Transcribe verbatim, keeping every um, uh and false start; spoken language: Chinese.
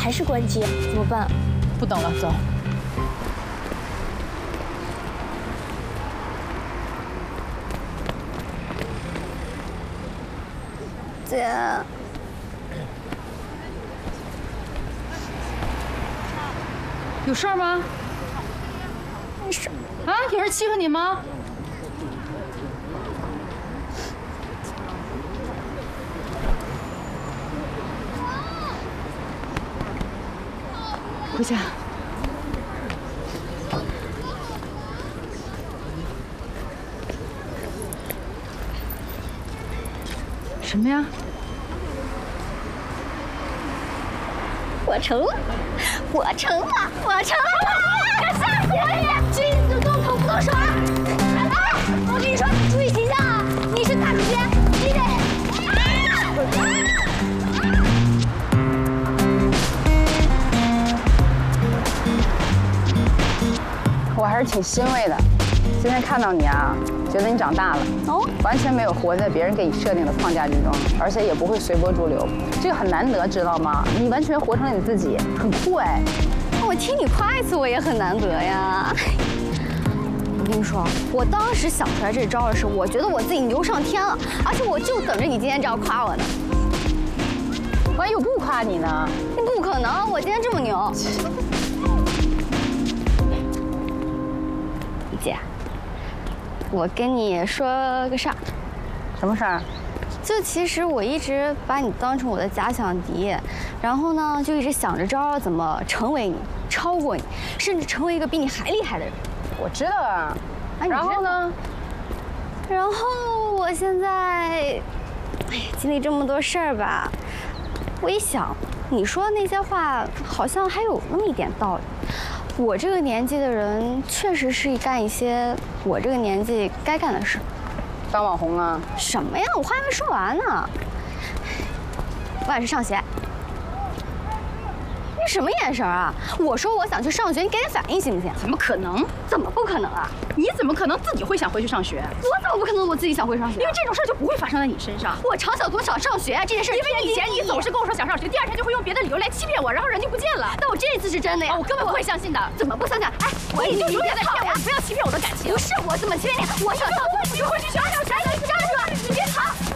还是关机，怎么办？ 不等了，走。 姐， 有事儿吗？ 没事。 啊，有人欺负你吗？回家。什么呀？ 我成了，我成了，我成了！吓死我了！君子动口不动手啊！哎，我跟你说，注意形象啊！你是大主角，你得。 我还是挺欣慰的，今天看到你啊，觉得你长大了，哦，完全没有活在别人给你设定的框架之中，而且也不会随波逐流，这个很难得，知道吗？你完全活成了你自己，很酷哎。 我听你夸一次，我也很难得呀。我跟你说，我当时想出来这招的时候，我觉得我自己牛上天了，而且我就等着你今天这样夸我呢。 万一我不夸你呢？ 不可能，我今天这么牛。姐，我跟你说个事儿。 什么事儿？ 就其实我一直把你当成我的假想敌，然后呢，就一直想着招怎么成为你，超过你，甚至成为一个比你还厉害的人。 我知道啊。啊然后呢？ 然后我现在，哎呀，经历这么多事儿吧，我一想，你说的那些话好像还有那么一点道理。我这个年纪的人，确实是干一些我这个年纪该干的事。 当网红啊？ 什么呀？我话还没说完呢。我想去上学。你什么眼神啊？我说我想去上学，你给点反应行不行？ 怎么可能？ 怎么不可能啊？ 你怎么可能自己会想回去上学？ 我怎么不可能我自己想回上学？ 因为这种事儿就不会发生在你身上。 我常想多想上学啊，这件事。 因为以前你总是跟我说想上学，第二天就会用别的理由来欺骗我，然后人就不见了。 但我这次是真的呀， 我根本不会相信的。 怎么不相信？哎， 我你就永远在骗我，不要欺骗我的感情。 不是我怎么欺骗你？我想上学， 你就回去学上学。